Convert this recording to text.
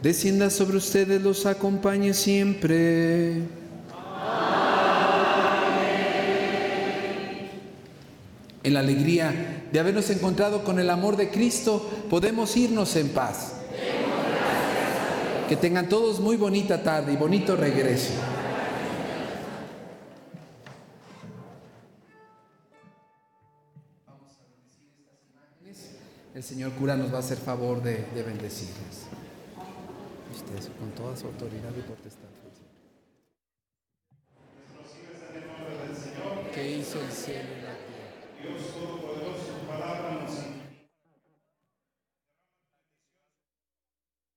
descienda sobre ustedes, los acompañe siempre. En la alegría de habernos encontrado con el amor de Cristo, podemos irnos en paz. Que tengan todos muy bonita tarde y bonito regreso. Vamos a bendecir estas imágenes. El señor cura nos va a hacer favor de bendecirlas. Ustedes con toda su autoridad y potestad. ¿Qué hizo el cielo?